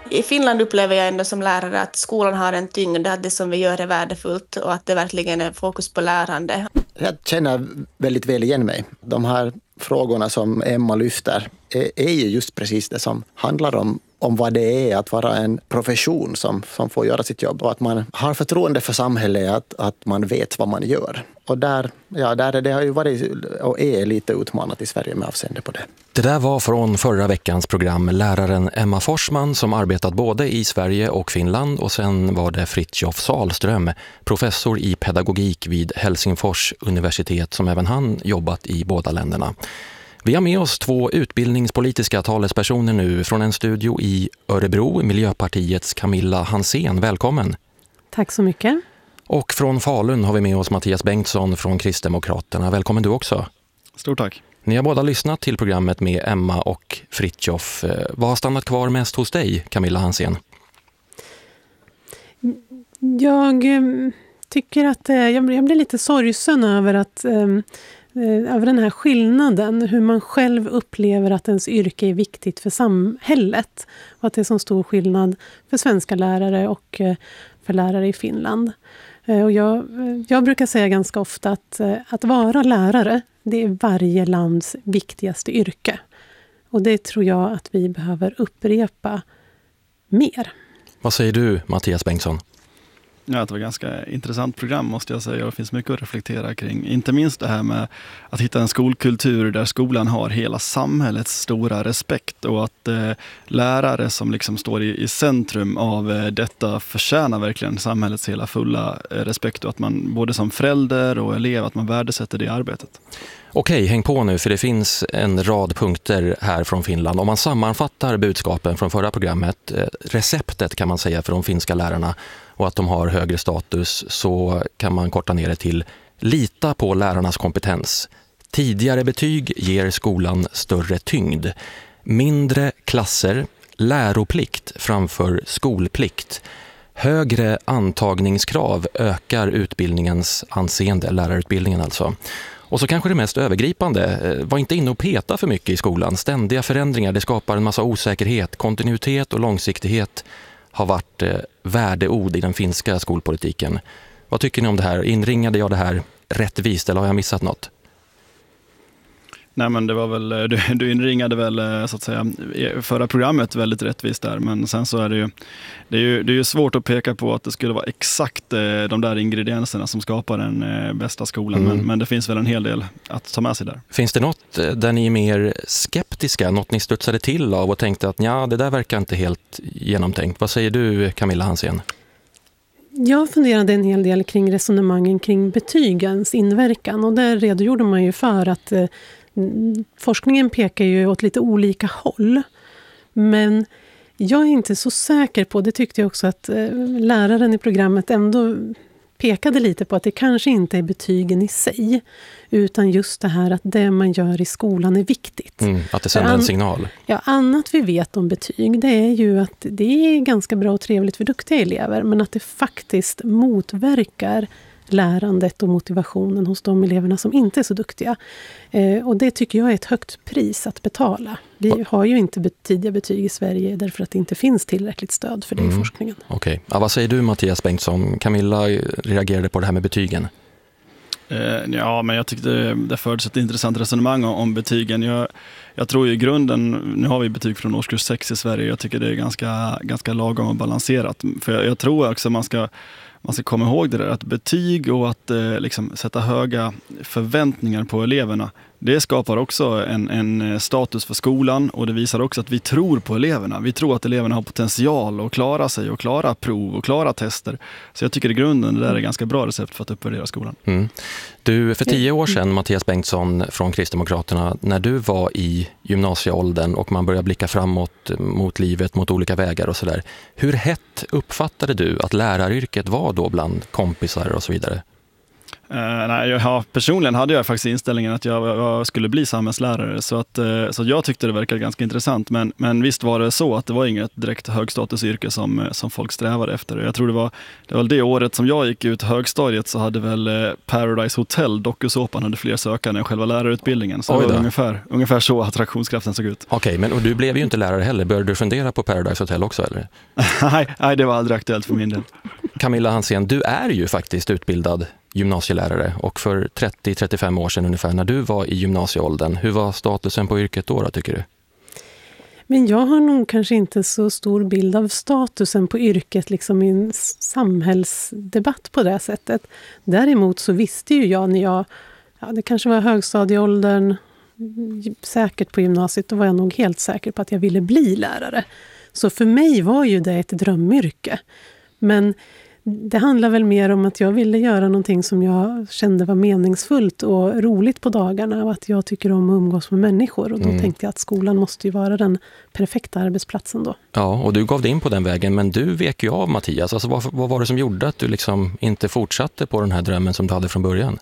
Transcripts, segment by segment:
I Finland upplever jag ändå som lärare att skolan har en tyngd, att det som vi gör är värdefullt och att det verkligen är fokus på lärande. Jag känner väldigt väl igen mig. De här frågorna som Emma lyfter är ju just precis det som handlar om vad det är att vara en profession som får göra sitt jobb och att man har förtroende för samhället, att man vet vad man gör. Och där är det har ju varit och är lite utmanat i Sverige med avseende på det. Det där var från förra veckans program läraren Emma Forsman som arbetat både i Sverige och Finland, och sen var det Fritjof Sahlström, professor i pedagogik vid Helsingfors universitet, som även han jobbat i båda länderna. Vi har med oss 2 utbildningspolitiska talespersoner nu från en studio i Örebro, Miljöpartiets Camilla Hansén. Välkommen! Tack så mycket. Och från Falun har vi med oss Mattias Bengtsson från Kristdemokraterna. Välkommen du också. Stort tack. Ni har båda lyssnat till programmet med Emma och Fritjof. Vad har stannat kvar mest hos dig, Camilla Hansén? Jag tycker att jag blir lite sorgsen över över den här skillnaden, hur man själv upplever att ens yrke är viktigt för samhället och att det är så stor skillnad för svenska lärare och för lärare i Finland. Och jag brukar säga ganska ofta att vara lärare, det är varje lands viktigaste yrke. Och det tror jag att vi behöver upprepa mer. Vad säger du, Mattias Bengtsson? Ja, det var ett ganska intressant program måste jag säga, och det finns mycket att reflektera kring. Inte minst det här med att hitta en skolkultur där skolan har hela samhällets stora respekt, och att lärare som liksom står i centrum av detta förtjänar verkligen samhällets hela fulla respekt, och att man både som förälder och elev att man värdesätter det arbetet. Okej, häng på nu, för det finns en rad punkter här från Finland. Om man sammanfattar budskapen från förra programmet, receptet kan man säga för de finska lärarna och att de har högre status, så kan man korta ner det till lita på lärarnas kompetens. Tidigare betyg ger skolan större tyngd. Mindre klasser, läroplikt framför skolplikt. Högre antagningskrav ökar utbildningens anseende, lärarutbildningen alltså. Och så kanske det mest övergripande, var inte inne och peta för mycket i skolan. Ständiga förändringar, det skapar en massa osäkerhet. Kontinuitet och långsiktighet har varit värdeord i den finska skolpolitiken. Vad tycker ni om det här? Inringade jag det här rättvist eller har jag missat något? Nej, men det var väl, du inringade väl så att säga förra programmet väldigt rättvist där, men sen så är det är ju svårt att peka på att det skulle vara exakt de där ingredienserna som skapar den bästa skolan, men det finns väl en hel del att ta med sig där. Finns det något där ni är mer skeptiska, något ni studsade till av och tänkte att ja, det där verkar inte helt genomtänkt? Vad säger du, Camilla Hansén? Jag funderade en hel del kring resonemangen kring betygens inverkan, och där redogjorde man ju för att forskningen pekar ju åt lite olika håll. Men jag är inte så säker på, det tyckte jag också att läraren i programmet ändå pekade lite på, att det kanske inte är betygen i sig, utan just det här att det man gör i skolan är viktigt. Att det sänder en signal. Ja, annat vi vet om betyg, det är ju att det är ganska bra och trevligt för duktiga elever, men att det faktiskt motverkar lärandet och motivationen hos de eleverna som inte är så duktiga. Och det tycker jag är ett högt pris att betala. Vi har ju inte tidiga betyg i Sverige därför att det inte finns tillräckligt stöd för det i forskningen. Okej. Ja, vad säger du, Mattias Bengtsson? Camilla reagerade på det här med betygen. Ja, men jag tyckte det fördes ett intressant resonemang om betygen. Jag tror i grunden, nu har vi betyg från årskurs 6 i Sverige, jag tycker det är ganska lagom och balanserat. För jag tror också man ska komma ihåg det där, att betyg och att liksom sätta höga förväntningar på eleverna, det skapar också en status för skolan, och det visar också att vi tror på eleverna. Vi tror att eleverna har potential att klara sig och klara prov och klara tester. Så jag tycker i grunden det där är ganska bra recept för att uppvärdera skolan. Du, för 10 år sedan, Mattias Bengtsson från Kristdemokraterna, när du var i gymnasieåldern och man började blicka framåt mot livet, mot olika vägar och sådär. Hur hett uppfattade du att läraryrket var då bland kompisar och så vidare? Personligen hade jag faktiskt inställningen att jag skulle bli samhällslärare, så jag tyckte det verkade ganska intressant. Men visst var det så att det var inget direkt högstatusyrke som folk strävade efter. Jag tror det var det året som jag gick ut högstadiet, så hade väl Paradise Hotel, dokusåpan, hade fler sökande än själva lärarutbildningen. Så det var ungefär så attraktionskraften såg ut. Okej, men du blev ju inte lärare heller. Började du fundera på Paradise Hotel också, eller? Nej, det var aldrig aktuellt för min del. Camilla Hansén, du är ju faktiskt utbildad gymnasielärare, och för 30-35 år sedan ungefär, när du var i gymnasieåldern, hur var statusen på yrket då, tycker du? Men jag har nog kanske inte så stor bild av statusen på yrket liksom i en samhällsdebatt på det sättet. Däremot så visste ju jag när det kanske var högstadieåldern, säkert på gymnasiet, då var jag nog helt säker på att jag ville bli lärare. Så för mig var ju det ett drömyrke. Men det handlar väl mer om att jag ville göra någonting som jag kände var meningsfullt och roligt på dagarna, och att jag tycker om att umgås med människor. Och då tänkte jag att skolan måste ju vara den perfekta arbetsplatsen då. Ja, och du gav dig in på den vägen, men du vek ju av, Mattias. Alltså, vad var det som gjorde att du liksom inte fortsatte på den här drömmen som du hade från början?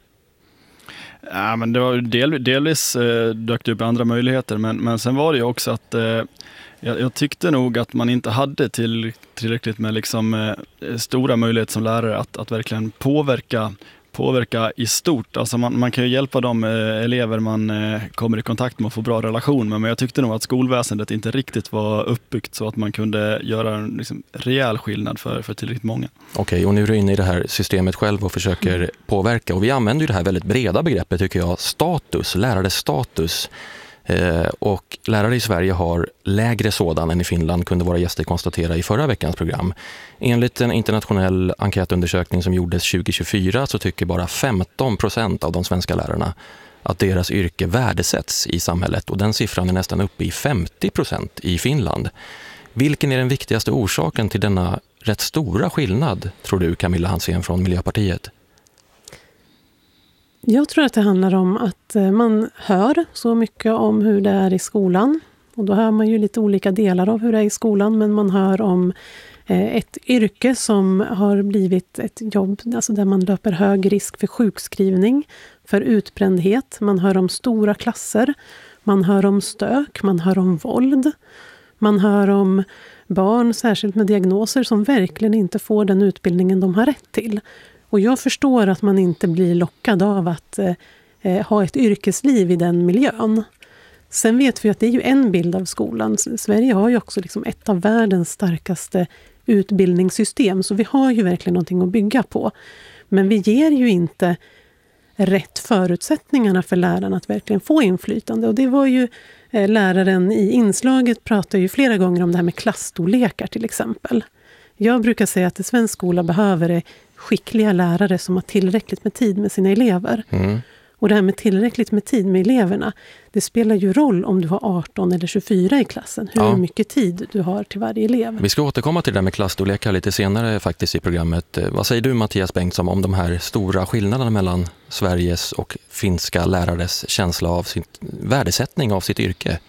Ja, men det var delvis dök det upp andra möjligheter, men sen var det ju också att jag tyckte nog att man inte hade tillräckligt med liksom, stora möjligheter som lärare att verkligen påverka i stort. Alltså man kan ju hjälpa de elever man kommer i kontakt med att få bra relation med, men jag tyckte nog att skolväsendet inte riktigt var uppbyggt så att man kunde göra en liksom rejäl skillnad för tillräckligt många. Okej, och nu är du inne i det här systemet själv och försöker påverka, och vi använder ju det här väldigt breda begreppet, tycker jag, status, lärares status. Och lärare i Sverige har lägre sådan än i Finland, kunde våra gäster konstatera i förra veckans program. Enligt en internationell enkätundersökning som gjordes 2024 så tycker bara 15% av de svenska lärarna att deras yrke värdesätts i samhället, och den siffran är nästan uppe i 50% i Finland. Vilken är den viktigaste orsaken till denna rätt stora skillnad, tror du, Camilla Hansén från Miljöpartiet? Jag tror att det handlar om att man hör så mycket om hur det är i skolan. Och då hör man ju lite olika delar av hur det är i skolan. Men man hör om ett yrke som har blivit ett jobb, alltså där man löper hög risk för sjukskrivning, för utbrändhet. Man hör om stora klasser. Man hör om stök. Man hör om våld. Man hör om barn, särskilt med diagnoser, som verkligen inte får den utbildningen de har rätt till. Och jag förstår att man inte blir lockad av att ha ett yrkesliv i den miljön. Sen vet vi att det är ju en bild av skolan. Sverige har ju också liksom ett av världens starkaste utbildningssystem. Så vi har ju verkligen någonting att bygga på. Men vi ger ju inte rätt förutsättningarna för lärarna att verkligen få inflytande. Och det var ju läraren i inslaget pratar ju flera gånger om det här med klassstorlekar till exempel. Jag brukar säga att svensk skola behöver skickliga lärare som har tillräckligt med tid med sina elever. Och det här med tillräckligt med tid med eleverna, det spelar ju roll om du har 18 eller 24 i klassen. Hur mycket tid du har till varje elev. Vi ska återkomma till det där med klassstorlekar lite senare faktiskt i programmet. Vad säger du, Mattias Bengtsson, om de här stora skillnaderna mellan Sveriges och finska lärares känsla av sin värdesättning av sitt yrke?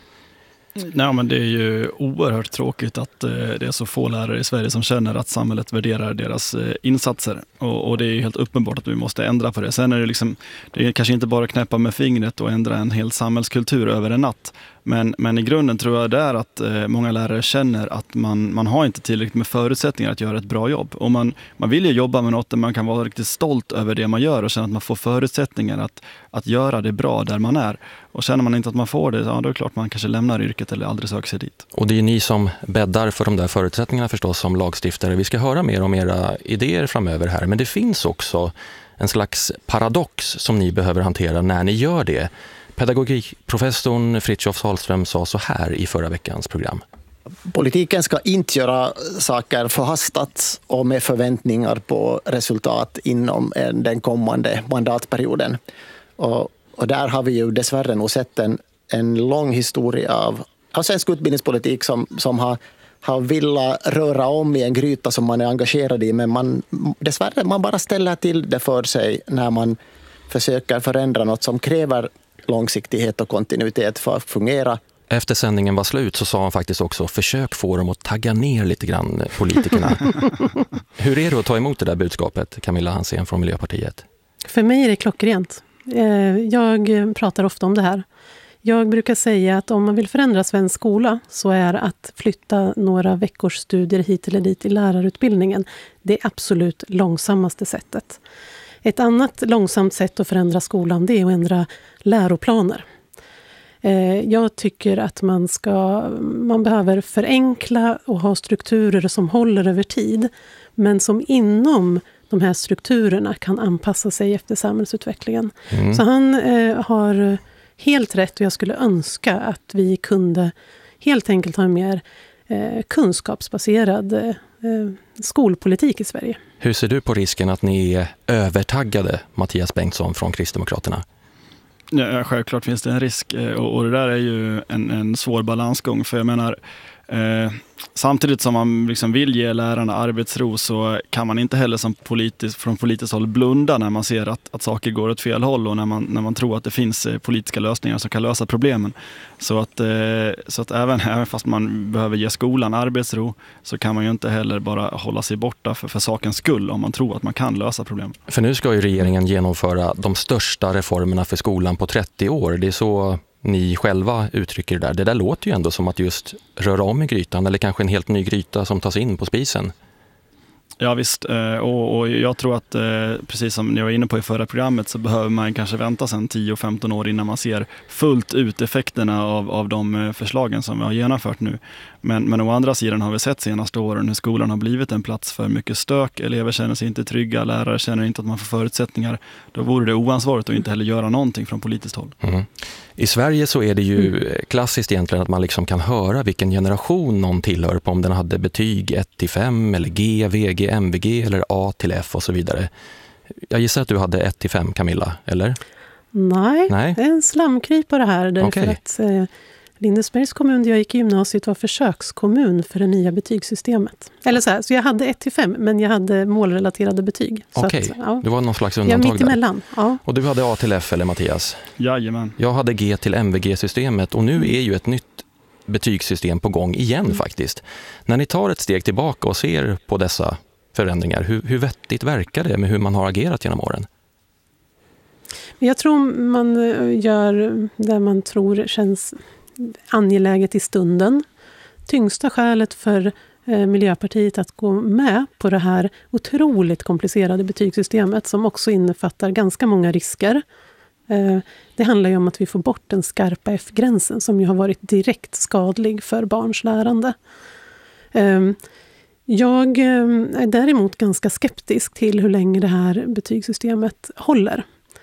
Nej, men det är ju oerhört tråkigt att det är så få lärare i Sverige som känner att samhället värderar deras insatser. Och det är ju helt uppenbart att vi måste ändra på det. Sen är det är kanske inte bara knäppa med fingret och ändra en hel samhällskultur över en natt. Men i grunden tror jag det är att många lärare känner att man har inte tillräckligt med förutsättningar att göra ett bra jobb. Och man vill ju jobba med något där man kan vara riktigt stolt över det man gör och känna att man får förutsättningar att göra det bra där man är. Och känner man inte att man får det, då är det klart man kanske lämnar yrket eller aldrig söker sig dit. Och det är ni som bäddar för de där förutsättningarna förstås som lagstiftare. Vi ska höra mer om era idéer framöver här, men det finns också en slags paradox som ni behöver hantera när ni gör det. Pedagogikprofessorn Fritiof Sahlström sa så här i förra veckans program. Politiken ska inte göra saker förhastat och med förväntningar på resultat inom den kommande mandatperioden. Och där har vi ju dessvärre nog sett en lång historia av svensk utbildningspolitik som har velat röra om i en gryta som man är engagerad i, men dessvärre man bara ställer till det för sig när man försöker förändra något som kräver långsiktighet och kontinuitet för att fungera. Efter sändningen var slut så sa han faktiskt också: försök få dem att tagga ner lite grann, politikerna. Hur är det att ta emot det där budskapet, Camilla Hansén från Miljöpartiet? För mig är det klockrent. Jag pratar ofta om det här. Jag brukar säga att om man vill förändra svensk skola så är att flytta några veckors studier hit eller dit i lärarutbildningen det absolut långsammaste sättet. Ett annat långsamt sätt att förändra skolan det är att ändra läroplaner. Jag tycker att man behöver förenkla och ha strukturer som håller över tid, men som inom de här strukturerna kan anpassa sig efter samhällsutvecklingen. Så han har helt rätt, och jag skulle önska att vi kunde helt enkelt ha en mer kunskapsbaserad skolpolitik i Sverige. Hur ser du på risken att ni är övertaggade, Mattias Bengtsson från Kristdemokraterna? Ja, självklart finns det en risk, och det där är ju en svår balansgång, för jag menar samtidigt som man liksom vill ge lärarna arbetsro så kan man inte heller från politiskt håll blunda när man ser att saker går åt fel håll och när man tror att det finns politiska lösningar som kan lösa problemen. Så att även fast man behöver ge skolan arbetsro så kan man ju inte heller bara hålla sig borta för sakens skull om man tror att man kan lösa problem. För nu ska ju regeringen genomföra de största reformerna för skolan på 30 år. Det är så ni själva uttrycker det där. Det där låter ju ändå som att just röra om i grytan, eller kanske en helt ny gryta som tas in på spisen. Ja visst, och jag tror att precis som ni var inne på i förra programmet så behöver man kanske vänta sedan 10-15 år innan man ser fullt ut effekterna av de förslagen som vi har genomfört nu. Men å andra sidan har vi sett senaste åren hur skolan har blivit en plats för mycket stök. Elever känner sig inte trygga, lärare känner inte att man får förutsättningar. Då vore det oansvarigt att inte heller göra någonting från politiskt håll. I Sverige så är det ju klassiskt egentligen att man liksom kan höra vilken generation någon tillhör på, om den hade betyg 1-5 eller G, VG, MVG eller A till F och så vidare. Jag gissar att du hade 1-5, Camilla, eller? Nej, det är en slamkrypare här. Därför att Lindesbergs kommun där jag gick i gymnasiet var försökskommun för det nya betygssystemet. Eller så jag hade 1-5, men jag hade målrelaterade betyg. Okej, det var någon slags undantag mitt emellan. Ja. Och du hade A till F, eller Mattias? Jajamän. Jag hade G till MVG-systemet, och nu är ju ett nytt betygssystem på gång igen faktiskt. När ni tar ett steg tillbaka och ser på dessa förändringar, hur vettigt verkar det med hur man har agerat genom åren? Jag tror man gör det man tror känns angeläget i stunden. Tyngsta skälet för Miljöpartiet att gå med på det här otroligt komplicerade betygssystemet, som också innefattar ganska många risker. Det handlar ju om att vi får bort den skarpa F-gränsen som ju har varit direkt skadlig för barns lärande. Jag är däremot ganska skeptisk till hur länge det här betygssystemet håller.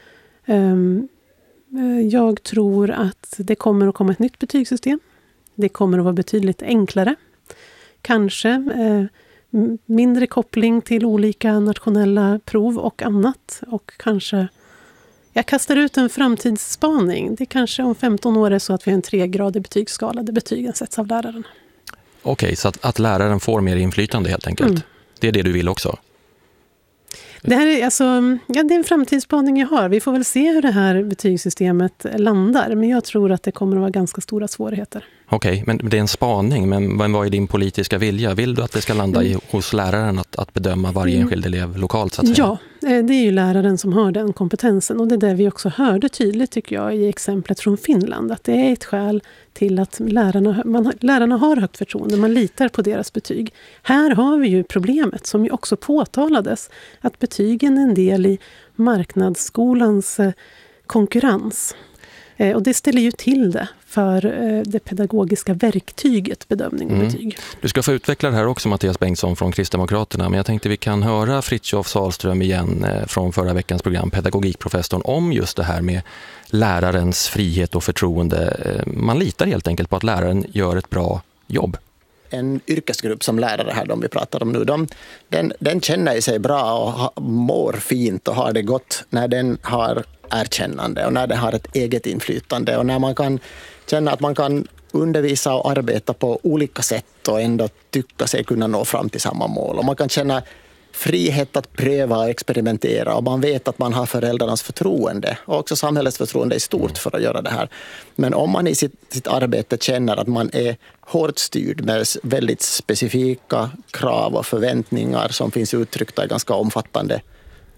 Jag tror att det kommer att komma ett nytt betygssystem. Det kommer att vara betydligt enklare. Kanske mindre koppling till olika nationella prov och annat. Och kanske, jag kastar ut en framtidsspaning. Det kanske om 15 år är så att vi har en 3-gradig betygsskala där betygen sätts av läraren. Okej, så att läraren får mer inflytande helt enkelt. Det är det du vill också? Det här är, det är en framtidsspaning jag har. Vi får väl se hur det här betygssystemet landar. Men jag tror att det kommer att vara ganska stora svårigheter. Okej, men det är en spaning. Men vad är din politiska vilja? Vill du att det ska landa hos läraren att bedöma varje enskild elev lokalt, så att säga? Ja, det är ju läraren som har den kompetensen. Och det är det vi också hörde tydligt, tycker jag, i exemplet från Finland. Att det är ett skäl till att lärarna har högt förtroende. Man litar på deras betyg. Här har vi ju problemet som ju också påtalades. Att betygen är en del i marknadsskolans konkurrens. Och det ställer ju till det för det pedagogiska verktyget bedömning och betyg. Du ska få utveckla det här också, Mattias Bengtsson från Kristdemokraterna. Men jag tänkte vi kan höra Fritiof Sahlström igen från förra veckans program, pedagogikprofessorn, om just det här med lärarens frihet och förtroende. Man litar helt enkelt på att läraren gör ett bra jobb. En yrkesgrupp som lärare här, de vi pratar om nu, den känner sig bra och mår fint och har det gott när den har erkännande och när den har ett eget inflytande och när man kan känna att man kan undervisa och arbeta på olika sätt och ändå tycka sig kunna nå fram till samma mål. Och man kan känna frihet att pröva och experimentera och man vet att man har föräldrarnas förtroende och också samhällets förtroende är stort för att göra det här. Men om man i sitt arbete känner att man är hårt styrd med väldigt specifika krav och förväntningar som finns uttryckta i ganska omfattande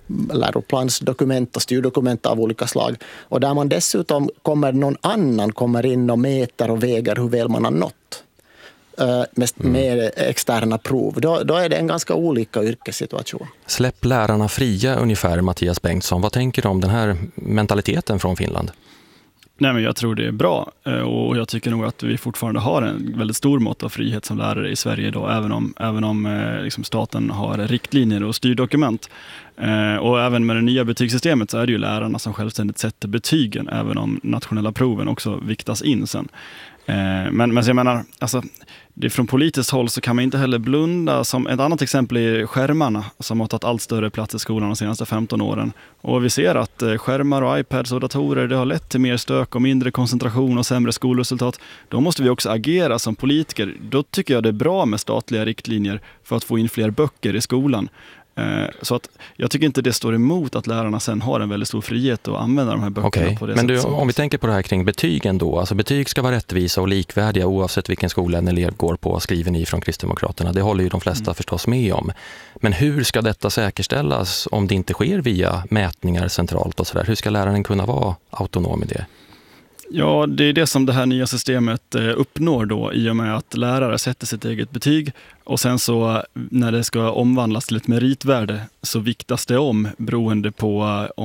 läroplansdokument och styrdokument av olika slag. Och där man dessutom någon annan kommer in och mäter och väger hur väl man har nått med externa prov. Då är det en ganska olika yrkessituation. Släpp lärarna fria ungefär, Mattias Bengtsson. Vad tänker du om den här mentaliteten från Finland? Nej, men jag tror det är bra och jag tycker nog att vi fortfarande har en väldigt stor mått av frihet som lärare i Sverige idag, även om liksom staten har riktlinjer och styrdokument. Och även med det nya betygssystemet så är det ju lärarna som självständigt sätter betygen, även om nationella proven också viktas in sen. Men jag menar, alltså, det från politiskt håll så kan man inte heller blunda. Som ett annat exempel är skärmarna som har tagit allt större plats i skolan de senaste 15 åren. Och vi ser att skärmar och iPads och datorer, det har lett till mer stök och mindre koncentration och sämre skolresultat. Då måste vi också agera som politiker. Då tycker jag det är bra med statliga riktlinjer för att få in fler böcker i skolan. Så att jag tycker inte det står emot att lärarna sen har en väldigt stor frihet att använda de här böckerna på det men sättet. om vi tänker på det här kring betygen då, alltså betyg ska vara rättvisa och likvärdiga oavsett vilken skola en elev går på, skriver ni från Kristdemokraterna. Det håller ju de flesta förstås med om. Men hur ska detta säkerställas om det inte sker via mätningar centralt och sådär? Hur ska läraren kunna vara autonom i det? Ja, det är det som det här nya systemet uppnår då, i och med att lärare sätter sitt eget betyg och sen så när det ska omvandlas till ett meritvärde så viktas det om beroende på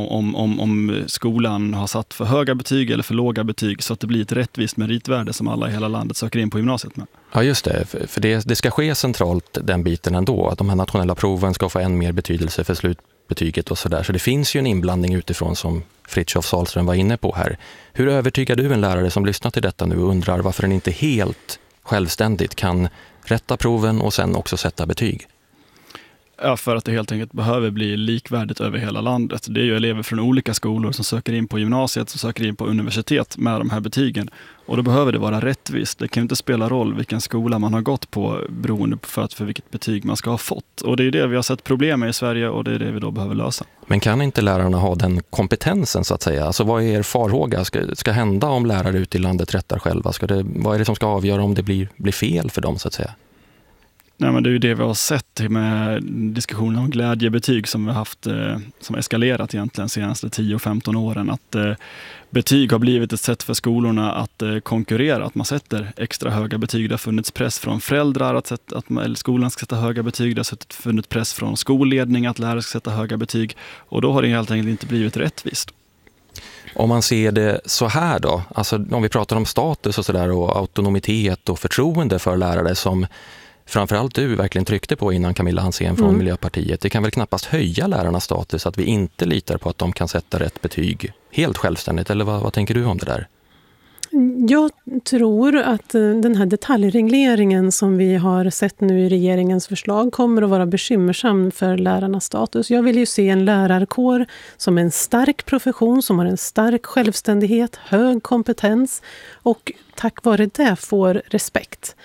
om skolan har satt för höga betyg eller för låga betyg, så att det blir ett rättvist meritvärde som alla i hela landet söker in på gymnasiet med. Ja, just det. För det ska ske centralt, den biten ändå. Att de här nationella proven ska få än mer betydelse för slutbetyget och sådär. Så det finns ju en inblandning utifrån som Fritiof Sahlström var inne på här. Hur övertygar du en lärare som lyssnar till detta nu och undrar varför den inte helt självständigt kan rätta proven och sen också sätta betyg? Ja, för att det helt enkelt behöver bli likvärdigt över hela landet. Det är ju elever från olika skolor som söker in på gymnasiet, som söker in på universitet med de här betygen. Och då behöver det vara rättvist. Det kan ju inte spela roll vilken skola man har gått på beroende på för vilket betyg man ska ha fått. Och det är det vi har sett problem med i Sverige och det är det vi då behöver lösa. Men kan inte lärarna ha den kompetensen så att säga? Alltså vad är er farhåga? Ska hända om lärare ute i landet rättar själva? Vad är det som ska avgöra om det blir fel för dem så att säga? Nej, men det är ju det vi har sett med diskussionen om glädjebetyg som vi har haft, som eskalerat egentligen de senaste 10-15 åren. Att betyg har blivit ett sätt för skolorna att konkurrera, att man sätter extra höga betyg. Det har funnits press från föräldrar att skolan ska sätta höga betyg. Det har funnits press från skolledning att lärare ska sätta höga betyg. Och då har det helt enkelt inte blivit rättvist. Om man ser det så här då, alltså om vi pratar om status och sådär och autonomitet och förtroende för lärare som framförallt du verkligen tryckte på innan, Camilla Hansén från Miljöpartiet. Det kan väl knappast höja lärarnas status att vi inte litar på att de kan sätta rätt betyg helt självständigt, eller vad tänker du om det där? Jag tror att den här detaljregleringen som vi har sett nu i regeringens förslag kommer att vara bekymmersam för lärarnas status. Jag vill ju se en lärarkår som en stark profession, som har en stark självständighet, hög kompetens och tack vare det får respekt.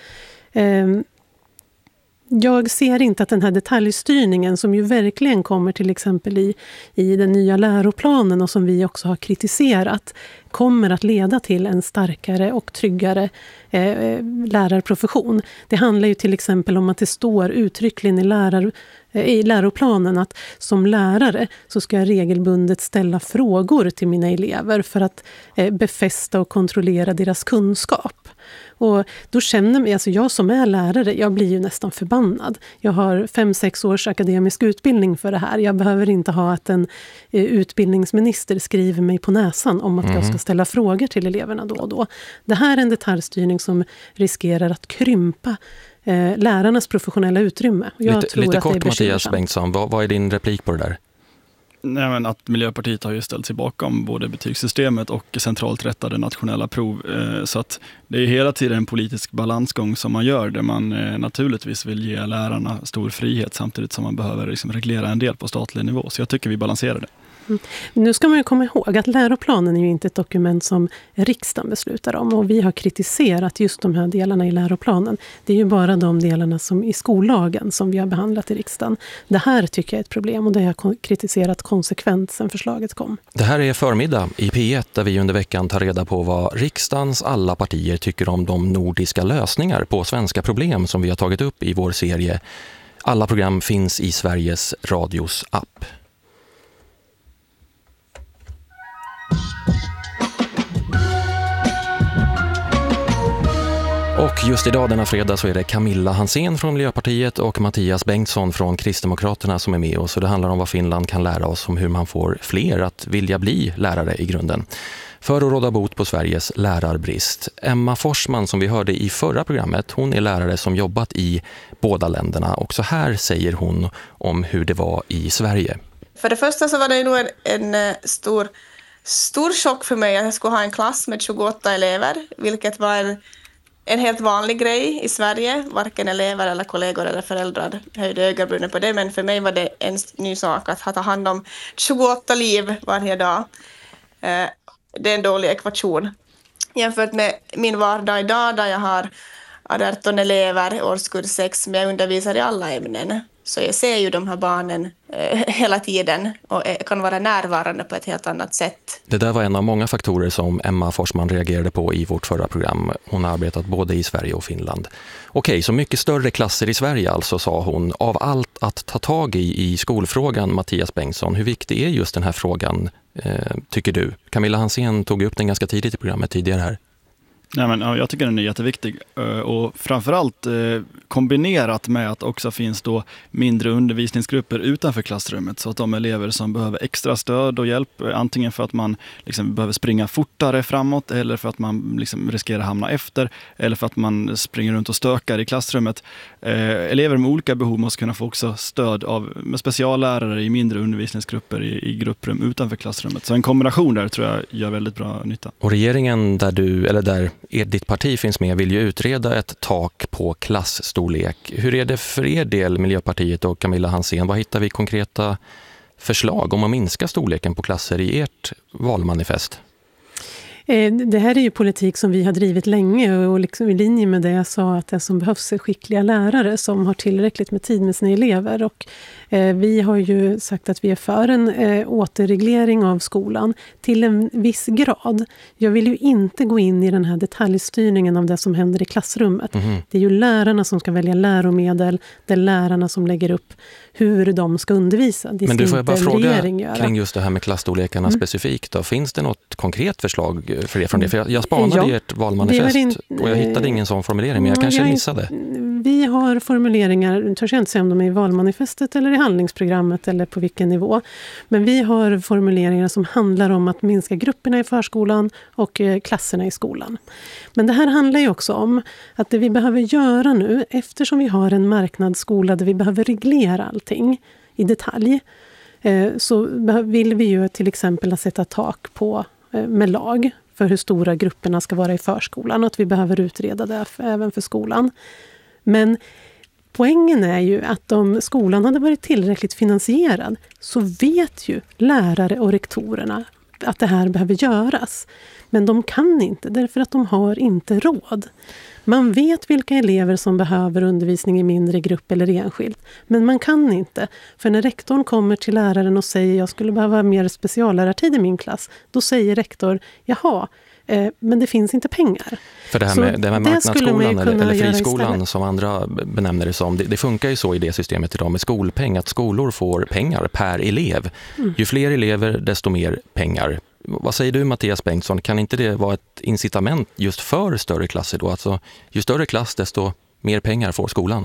Jag ser inte att den här detaljstyrningen som ju verkligen kommer till exempel i den nya läroplanen och som vi också har kritiserat kommer att leda till en starkare och tryggare lärarprofession. Det handlar ju till exempel om att det står uttryckligen i läroplanen att som lärare så ska jag regelbundet ställa frågor till mina elever för att befästa och kontrollera deras kunskap. Och då känner mig, alltså jag som är lärare, jag blir ju nästan förbannad. Jag har 5-6 års akademisk utbildning för det här. Jag behöver inte ha att en utbildningsminister skriver mig på näsan om att jag ska ställa frågor till eleverna då och då. Det här är en detaljstyrning som riskerar att krympa lärarnas professionella utrymme. Lite kort, Mattias Bengtsson, vad är din replik på det där? Nej, men att Miljöpartiet har ju ställt sig bakom både betygssystemet och centralt rättade nationella prov. Så att det är hela tiden en politisk balansgång som man gör där man naturligtvis vill ge lärarna stor frihet samtidigt som man behöver liksom reglera en del på statlig nivå. Så jag tycker vi balanserar det. Nu ska man ju komma ihåg att läroplanen är ju inte ett dokument som riksdagen beslutar om och vi har kritiserat just de här delarna i läroplanen. Det är ju bara de delarna som i skollagen som vi har behandlat i riksdagen. Det här tycker jag är ett problem och det har jag kritiserat konsekvent sedan förslaget kom. Det här är förmiddag i P1 där vi under veckan tar reda på vad riksdagens alla partier tycker om de nordiska lösningar på svenska problem som vi har tagit upp i vår serie. Alla program finns i Sveriges Radios app. Och just idag denna fredag så är det Camilla Hansén från Miljöpartiet och Mattias Bengtsson från Kristdemokraterna som är med oss. Och det handlar om vad Finland kan lära oss om hur man får fler att vilja bli lärare i grunden. För att råda bot på Sveriges lärarbrist. Emma Forsman som vi hörde i förra programmet, hon är lärare som jobbat i båda länderna. Och så här säger hon om hur det var i Sverige. För det första så var det nog en stor chock för mig att jag skulle ha en klass med 28 elever, vilket var en helt vanlig grej i Sverige. Varken elever eller kollegor eller föräldrar höjde ögonbrynen på det, men för mig var det en ny sak att ta hand om 28 liv varje dag. Det är en dålig ekvation jämfört med min vardag idag där jag har 18 elever, årskurs 6, men jag undervisar i alla ämnen. Så jag ser ju de här barnen hela tiden och kan vara närvarande på ett helt annat sätt. Det där var en av många faktorer som Emma Forsman reagerade på i vårt förra program. Hon har arbetat både i Sverige och Finland. Okej, så mycket större klasser i Sverige alltså, sa hon. Av allt att ta tag i skolfrågan, Mattias Bengtsson, hur viktig är just den här frågan, tycker du? Camilla Hansén tog upp den ganska tidigt i programmet tidigare här. Nej, men, ja, jag tycker den är jätteviktig och framförallt kombinerat med att också finns då mindre undervisningsgrupper utanför klassrummet, så att de elever som behöver extra stöd och hjälp, antingen för att man liksom behöver springa fortare framåt eller för att man liksom riskerar hamna efter eller för att man springer runt och stökar i klassrummet. Elever med olika behov måste kunna få också stöd med speciallärare i mindre undervisningsgrupper i grupprum utanför klassrummet. Så en kombination där tror jag gör väldigt bra nytta. Och regeringen där ditt parti finns med vill ju utreda ett tak på klassstorlek. Hur är det för er del, Miljöpartiet och Camilla Hansén? Vad hittar vi konkreta förslag om att minska storleken på klasser i ert valmanifest? Det här är ju politik som vi har drivit länge och liksom i linje med det jag sa att det som behövs är skickliga lärare som har tillräckligt med tid med sina elever. Och vi har ju sagt att vi är för en återreglering av skolan till en viss grad. Jag vill ju inte gå in i den här detaljstyrningen av det som händer i klassrummet. Det är ju lärarna som ska välja läromedel, det är lärarna som lägger upp hur de ska undervisa. Det. Men du, får jag bara fråga kring just det här med klassstorlekarna specifikt då. Finns det något konkret förslag för er från det? För jag spanade i ert valmanifest och jag hittade ingen sån formulering, men jag kanske missade. Vi har formuleringar, törs jag inte säga om de är i valmanifestet eller i handlingsprogrammet eller på vilken nivå. Men vi har formuleringar som handlar om att minska grupperna i förskolan och klasserna i skolan. Men det här handlar ju också om att det vi behöver göra nu, eftersom vi har en marknadsskola där vi behöver reglera allting i detalj, så vill vi ju till exempel sätta tak på med lag för hur stora grupperna ska vara i förskolan och att vi behöver utreda det även för skolan. Men poängen är ju att om skolan hade varit tillräckligt finansierad så vet ju lärare och rektorerna att det här behöver göras. Men de kan inte därför att de har inte råd. Man vet vilka elever som behöver undervisning i mindre grupp eller enskilt. Men man kan inte. För när rektorn kommer till läraren och säger jag skulle behöva mer speciallärartid i min klass. Då säger rektor, jaha, men det finns inte pengar. För det här med marknadsskolan eller friskolan som andra benämner det som, det funkar ju så i det systemet idag med skolpeng att skolor får pengar per elev. Ju fler elever desto mer pengar. Vad säger du, Mattias Bengtsson? Kan inte det vara ett incitament just för större klasser då? Alltså, ju större klass desto mer pengar får skolan.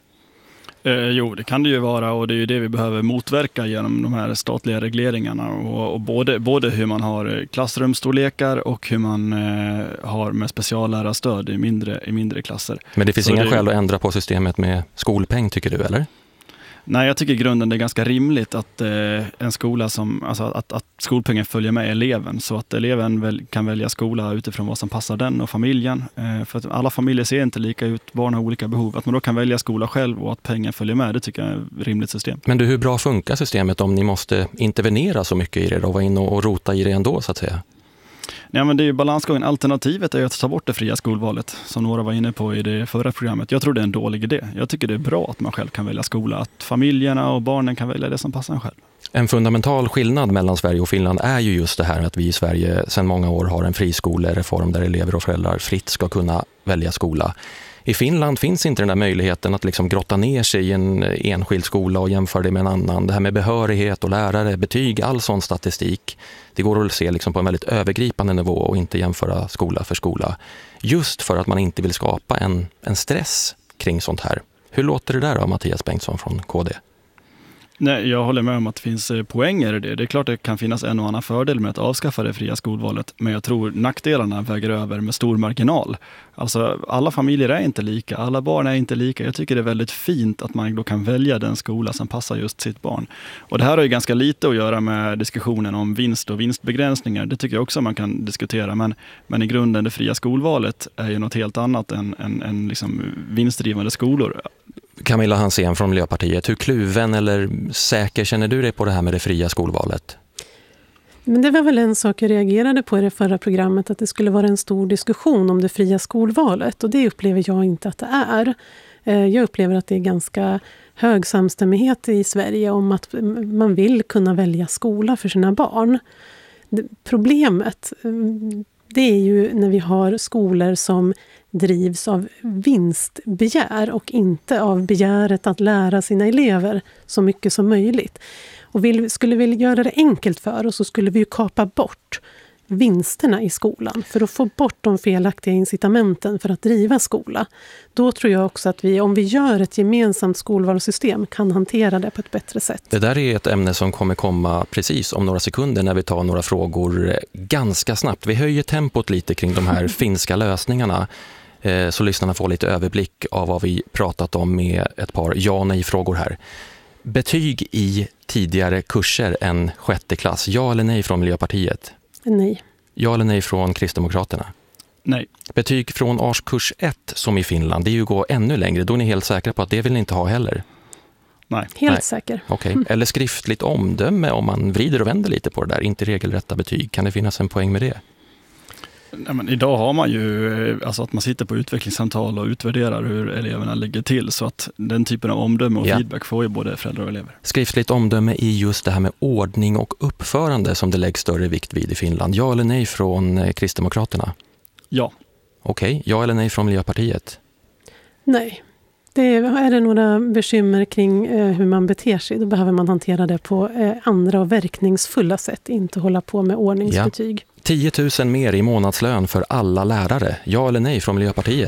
Jo, det kan det ju vara och det är ju det vi behöver motverka genom de här statliga regleringarna och både hur man har klassrumsstorlekar och hur man har med speciallärarstöd i mindre klasser. Men det finns inga skäl att ändra på systemet med skolpeng, tycker du, eller? Nej, jag tycker i grunden det är ganska rimligt att en skola att skolpengen följer med eleven så att eleven kan välja skola utifrån vad som passar den och familjen. För att alla familjer ser inte lika ut, barn har olika behov. Att man då kan välja skola själv och att pengen följer med, det tycker jag är ett rimligt system. Men du, hur bra funkar systemet om ni måste intervenera så mycket i det och vara in och rota i det ändå så att säga? Nej, men det är ju balansgången. Alternativet är ju att ta bort det fria skolvalet som några var inne på i det förra programmet. Jag tror det är en dålig idé. Jag tycker det är bra att man själv kan välja skola. Att familjerna och barnen kan välja det som passar en själv. En fundamental skillnad mellan Sverige och Finland är ju just det här att vi i Sverige sedan många år har en friskolereform där elever och föräldrar fritt ska kunna välja skola. I Finland finns inte den där möjligheten att liksom grotta ner sig i en enskild skola och jämföra det med en annan. Det här med behörighet och lärare, betyg, all sån statistik. Det går att se liksom på en väldigt övergripande nivå och inte jämföra skola för skola. Just för att man inte vill skapa en stress kring sånt här. Hur låter det där av Mattias Bengtsson från KD? Nej, jag håller med om att det finns poänger i det. Det är klart att det kan finnas en och annan fördel med att avskaffa det fria skolvalet. Men jag tror nackdelarna väger över med stor marginal. Alltså, alla familjer är inte lika, alla barn är inte lika. Jag tycker det är väldigt fint att man då kan välja den skola som passar just sitt barn. Och det här har ju ganska lite att göra med diskussionen om vinst och vinstbegränsningar. Det tycker jag också man kan diskutera. Men i grunden, det fria skolvalet är ju något helt annat än liksom vinstdrivande skolor. Camilla Hansén från Miljöpartiet, hur kluven eller säker känner du dig på det här med det fria skolvalet? Men det var väl en sak jag reagerade på i det förra programmet, att det skulle vara en stor diskussion om det fria skolvalet, och det upplever jag inte att det är. Jag upplever att det är ganska hög samstämmighet i Sverige om att man vill kunna välja skola för sina barn. Problemet, det är ju när vi har skolor som drivs av vinstbegär och inte av begäret att lära sina elever så mycket som möjligt. Och skulle vi göra det enkelt för oss, så skulle vi ju kapa bort vinsterna i skolan för att få bort de felaktiga incitamenten för att driva skola. Då tror jag också att vi, om vi gör ett gemensamt skolvalssystem, kan hantera det på ett bättre sätt. Det där är ett ämne som kommer komma precis om några sekunder när vi tar några frågor ganska snabbt. Vi höjer tempot lite kring de här finska lösningarna, så lyssnarna får lite överblick av vad vi pratat om med ett par ja-nej-frågor här. Betyg i tidigare kurser än 6:e klass, ja eller nej från Miljöpartiet? Nej. Ja eller nej från Kristdemokraterna? Nej. Betyg från årskurs 1 som i Finland, det är ju att gå ännu längre. Då är ni helt säkra på att det vill ni inte ha heller? Nej. Helt säker. Okej. Eller skriftligt omdöme om man vrider och vänder lite på det där, inte regelrätta betyg. Kan det finnas en poäng med det? Ja, men idag har man ju alltså att man sitter på utvecklingssamtal och utvärderar hur eleverna ligger till, så att den typen av omdöme och feedback får ju både föräldrar och elever. Skriftligt omdöme i just det här med ordning och uppförande som det läggs större vikt vid i Finland. Ja eller nej från Kristdemokraterna? Ja. Okej. Ja eller nej från Miljöpartiet? Nej. Är det några bekymmer kring hur man beter sig, då behöver man hantera det på andra och verkningsfulla sätt, inte hålla på med ordningsbetyg. 10 000 mer i månadslön för alla lärare. Ja eller nej från Miljöpartiet?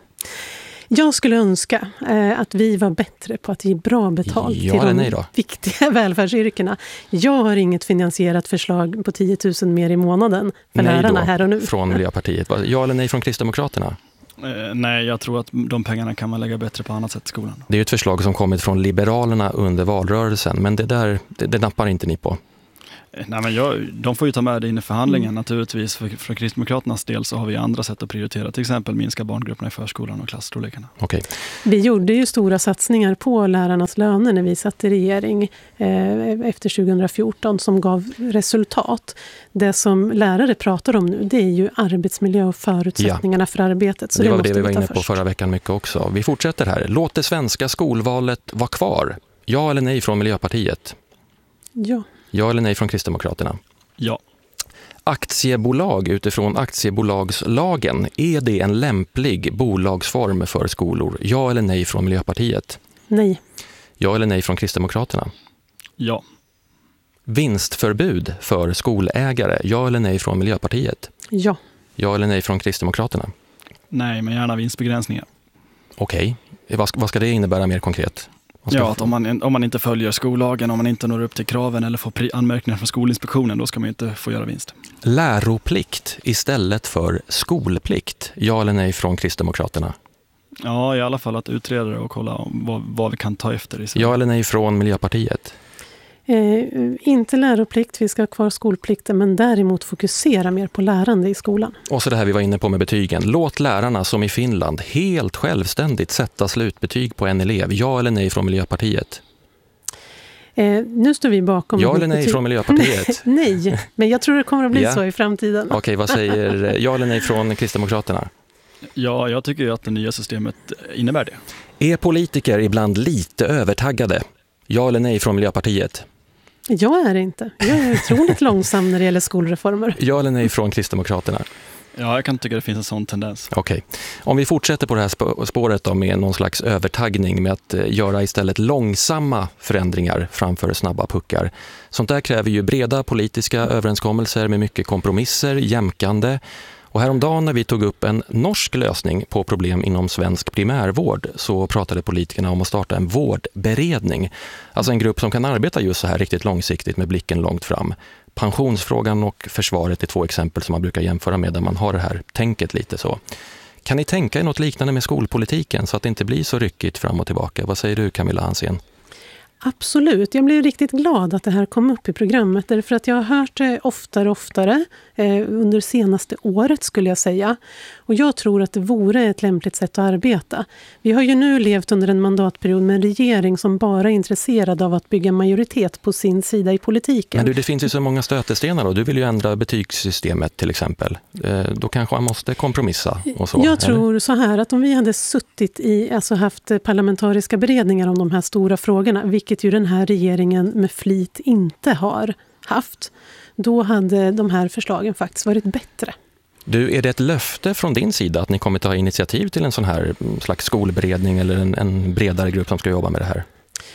Jag skulle önska att vi var bättre på att ge bra betalt till de viktiga välfärdsyrkena. Jag har inget finansierat förslag på 10 000 mer i månaden för lärarna här och nu. Från Miljöpartiet. Ja eller nej från Kristdemokraterna? Nej, jag tror att de pengarna kan man lägga bättre på annat sätt i skolan. Det är ett förslag som kommit från Liberalerna under valrörelsen, men det nappar inte ni på. Nej, men de får ju ta med det in i förhandlingen naturligtvis. För Kristdemokraternas del så har vi andra sätt att prioritera, till exempel minska barngrupperna i förskolan och klassstorlekarna. Okay. Vi gjorde ju stora satsningar på lärarnas löner när vi satt i regering efter 2014 som gav resultat. Det som lärare pratar om nu, det är ju arbetsmiljö och förutsättningarna för arbetet. Så det var det vi var inne på förra veckan mycket också. Vi fortsätter här. Låt det svenska skolvalet vara kvar. Ja eller nej från Miljöpartiet? Ja. Ja eller nej från Kristdemokraterna? Ja. Aktiebolag utifrån aktiebolagslagen, är det en lämplig bolagsform för skolor? Ja eller nej från Miljöpartiet? Nej. Ja eller nej från Kristdemokraterna? Ja. Vinstförbud för skolägare? Ja eller nej från Miljöpartiet? Ja. Ja eller nej från Kristdemokraterna? Nej, men gärna vinstbegränsningar. Okej. Vad ska det innebära mer konkret? Ja, att om man inte följer skollagen, om man inte når upp till kraven eller får anmärkningar från Skolinspektionen, då ska man inte få göra vinst. Läroplikt istället för skolplikt? Ja eller nej från Kristdemokraterna? Ja, i alla fall att utreda det och kolla vad vi kan ta efter. Ja eller nej från Miljöpartiet? Inte läroplikt, vi ska ha kvar skolplikten, men däremot fokusera mer på lärande i skolan. Och så det här vi var inne på med betygen. Låt lärarna som i Finland helt självständigt sätta slutbetyg på en elev. Ja eller nej från Miljöpartiet? Nu står vi bakom... Ja eller nej från Miljöpartiet? Nej, men jag tror det kommer att bli så i framtiden. Okej, vad säger ja eller nej från Kristdemokraterna? Ja, jag tycker ju att det nya systemet innebär det. Är politiker ibland lite övertaggade? Ja eller nej från Miljöpartiet? Jag är inte. Jag är otroligt långsam när det gäller skolreformer. Ja eller nej från Kristdemokraterna? Ja, jag kan tycka det finns en sån tendens. Okej. Om vi fortsätter på det här spåret då med någon slags övertaggning med att göra istället långsamma förändringar framför snabba puckar. Sånt där kräver ju breda politiska överenskommelser med mycket kompromisser, jämkande. Och häromdagen när vi tog upp en norsk lösning på problem inom svensk primärvård så pratade politikerna om att starta en vårdberedning. Alltså en grupp som kan arbeta just så här riktigt långsiktigt med blicken långt fram. Pensionsfrågan och försvaret är 2 exempel som man brukar jämföra med där man har det här tänket lite så. Kan ni tänka er något liknande med skolpolitiken så att det inte blir så ryckigt fram och tillbaka? Vad säger du, Camilla Hansén? Absolut, jag blir riktigt glad att det här kom upp i programmet därför att jag har hört det oftare under senaste året skulle jag säga. Och jag tror att det vore ett lämpligt sätt att arbeta. Vi har ju nu levt under en mandatperiod med en regering som bara är intresserad av att bygga majoritet på sin sida i politiken. Men det finns ju så många stötestenar och du vill ju ändra betygssystemet till exempel. Då kanske man måste kompromissa och så. Jag tror så här att om vi hade haft parlamentariska beredningar om de här stora frågorna, vilket ju den här regeringen med flit inte har haft, då hade de här förslagen faktiskt varit bättre. Du, är det ett löfte från din sida att ni kommer ta initiativ till en sån här slags skolberedning eller en bredare grupp som ska jobba med det här?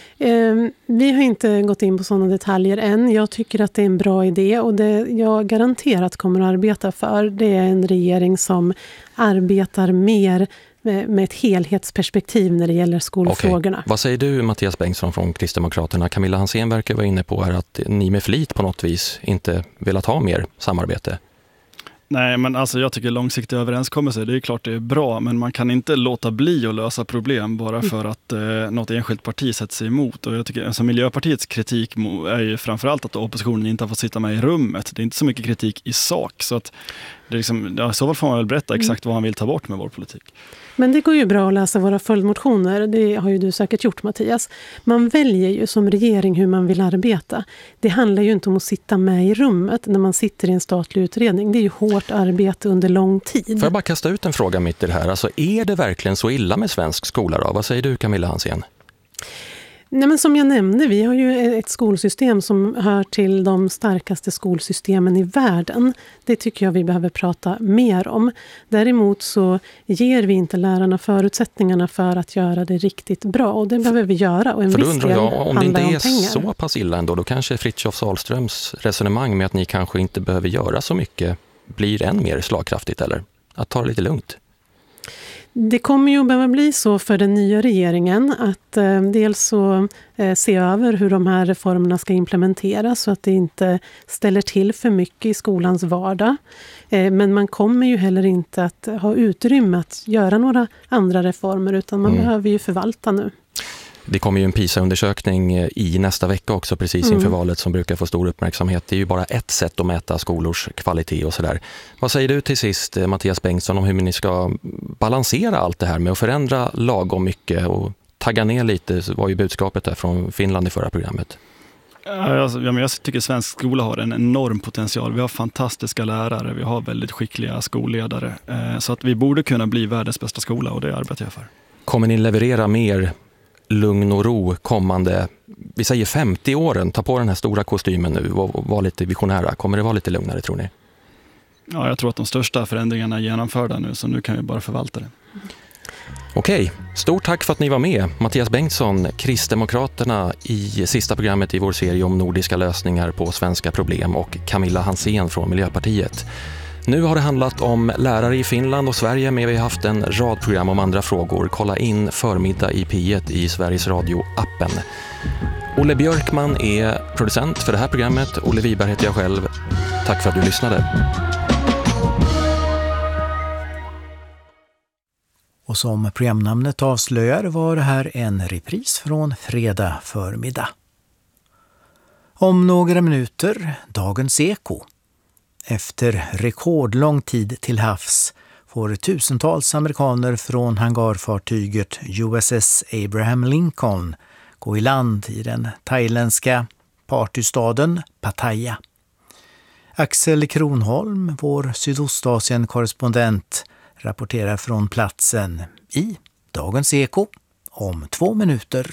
Vi har inte gått in på sådana detaljer än. Jag tycker att det är en bra idé och det jag garanterat kommer att arbeta för, det är en regering som arbetar mer med ett helhetsperspektiv när det gäller skolfrågorna. Okej. Vad säger du, Mattias Bengtsson från Kristdemokraterna? Camilla Hansén verkar vara inne på här att ni med flit på något vis inte velat ha mer samarbete. Nej, men alltså jag tycker långsiktiga överenskommelser, det är klart det är bra, men man kan inte låta bli att lösa problem bara för att något enskilt parti sätter sig emot. Och jag tycker, alltså Miljöpartiets kritik är ju framförallt att oppositionen inte har fått sitta med i rummet. Det är inte så mycket kritik i sak, så att det är liksom, så får man väl berätta exakt vad han vill ta bort med vår politik. Men det går ju bra att läsa våra följdmotioner, det har ju du säkert gjort, Mattias. Man väljer ju som regering hur man vill arbeta. Det handlar ju inte om att sitta med i rummet när man sitter i en statlig utredning. Det är ju hårt arbete under lång tid. Får jag bara kasta ut en fråga mitt i det här? Alltså, är det verkligen så illa med svensk skola då? Vad säger du, Camilla Hansén? Nej, men som jag nämnde, vi har ju ett skolsystem som hör till de starkaste skolsystemen i världen. Det tycker jag vi behöver prata mer om. Däremot så ger vi inte lärarna förutsättningarna för att göra det riktigt bra. Och det behöver vi göra. Och en för då viss undrar del jag, om det inte är pengar. så pass illa ändå, då kanske Fritiof Sahlströms resonemang med att ni kanske inte behöver göra så mycket blir än mer slagkraftigt, eller? Att ta det lite lugnt. Det kommer ju att behöva bli så för den nya regeringen att dels så se över hur de här reformerna ska implementeras så att det inte ställer till för mycket i skolans vardag. Men man kommer ju heller inte att ha utrymme att göra några andra reformer utan man behöver ju förvalta nu. Det kommer ju en PISA-undersökning i nästa vecka också precis inför valet som brukar få stor uppmärksamhet. Det är ju bara ett sätt att mäta skolors kvalitet och sådär. Vad säger du till sist, Mattias Bengtsson, om hur ni ska balansera allt det här med att förändra lagom mycket och tagga ner lite? Så var ju budskapet där från Finland i förra programmet. Jag tycker svensk skola har en enorm potential. Vi har fantastiska lärare, vi har väldigt skickliga skolledare. Så att vi borde kunna bli världens bästa skola och det arbetar jag för. Kommer ni leverera mer lugn och ro kommande, vi säger 50 åren, ta på den här stora kostymen nu och vara lite visionära? Kommer det vara lite lugnare, tror ni? Ja, jag tror att de största förändringarna är genomförda nu, så nu kan vi bara förvalta det. Okej, stort tack för att ni var med. Mattias Bengtsson, Kristdemokraterna i sista programmet i vår serie om nordiska lösningar på svenska problem, och Camilla Hansén från Miljöpartiet. Nu har det handlat om lärare i Finland och Sverige, men vi har haft en rad program om andra frågor. Kolla in Förmiddag i P1 i Sveriges Radio-appen. Olle Björkman är producent för det här programmet. Olle Wiberg heter jag själv. Tack för att du lyssnade. Och som programnamnet avslöjar var det här en repris från fredag förmiddag. Om några minuter, Dagens Eko. Efter rekordlång tid till havs får tusentals amerikaner från hangarfartyget USS Abraham Lincoln gå i land i den thailändska partystaden Pattaya. Axel Kronholm, vår Sydostasien-korrespondent, rapporterar från platsen i Dagens Eko om 2 minuter.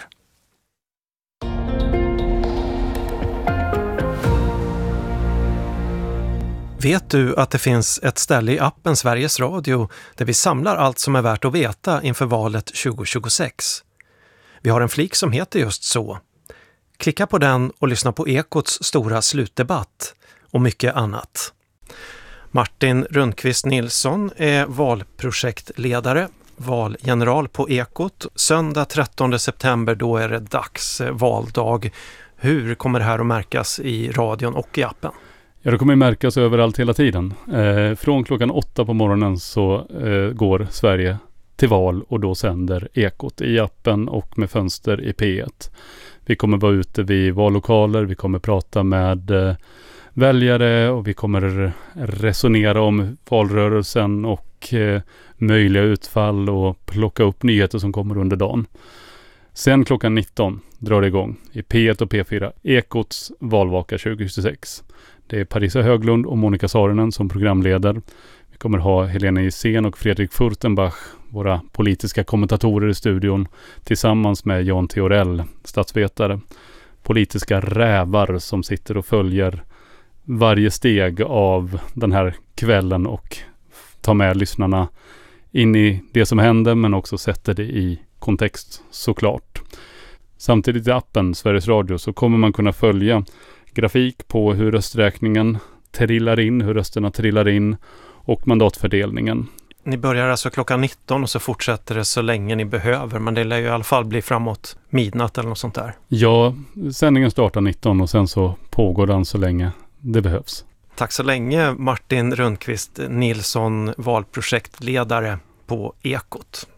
Vet du att det finns ett ställe i appen Sveriges Radio där vi samlar allt som är värt att veta inför valet 2026? Vi har en flik som heter just så. Klicka på den och lyssna på Ekots stora slutdebatt och mycket annat. Martin Rundqvist Nilsson är valprojektledare, valgeneral på Ekot. Söndag 13 september, då är det dags, valdag. Hur kommer det här att märkas i radion och i appen? Ja, det kommer märkas överallt hela tiden. Från klockan 8 på morgonen så går Sverige till val och då sänder Ekot i appen och med fönster i P1. Vi kommer vara ute vid vallokaler, vi kommer prata med väljare och vi kommer resonera om valrörelsen och möjliga utfall och plocka upp nyheter som kommer under dagen. Sen klockan 19 drar det igång i P1 och P4 Ekots valvaka 2026. Det är Parisa Höglund och Monica Saarinen som programleder. Vi kommer ha Helena Gissén och Fredrik Furtenbach, våra politiska kommentatorer i studion, tillsammans med Jan Theorell, statsvetare. Politiska rävar som sitter och följer varje steg av den här kvällen och tar med lyssnarna in i det som händer, men också sätter det i kontext såklart. Samtidigt i appen Sveriges Radio så kommer man kunna följa grafik på hur rösträkningen trillar in, hur rösterna trillar in och mandatfördelningen. Ni börjar alltså klockan 19 och så fortsätter det så länge ni behöver, men det lär ju i alla fall bli framåt midnatt eller något sånt där. Ja, sändningen startar 19 och sen så pågår den så länge det behövs. Tack så länge Martin Rundqvist Nilsson, valprojektledare på Ekot.